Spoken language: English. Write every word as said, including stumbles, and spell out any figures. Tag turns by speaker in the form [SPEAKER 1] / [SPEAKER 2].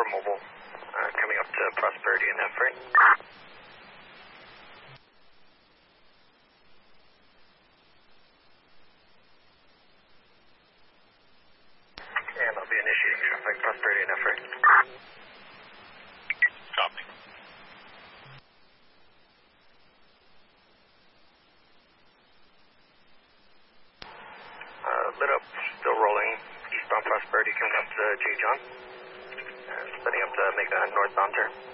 [SPEAKER 1] Mobile, uh, coming up to Prosperity and F right. And I'll be initiating traffic, Prosperity and F right.
[SPEAKER 2] Copy.
[SPEAKER 1] Uh, lit up, still rolling, eastbound Prosperity coming up to J. John. Uh, splitting up to make a northbound turn.